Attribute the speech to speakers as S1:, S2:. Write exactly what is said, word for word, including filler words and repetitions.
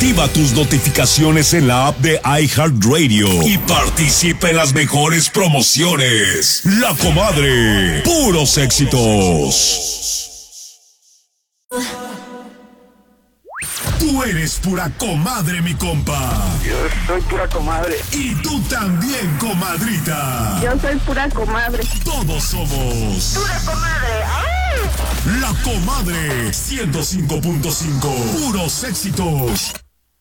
S1: Activa tus notificaciones en la app de iHeartRadio y participa en las mejores promociones. La Comadre, puros éxitos. Tú eres pura comadre, mi compa.
S2: Yo soy pura comadre.
S1: Y tú también, comadrita.
S3: Yo soy pura comadre.
S1: Todos somos
S3: Pura comadre. ¡Ay!
S1: La Comadre ciento cinco punto cinco. Puros éxitos.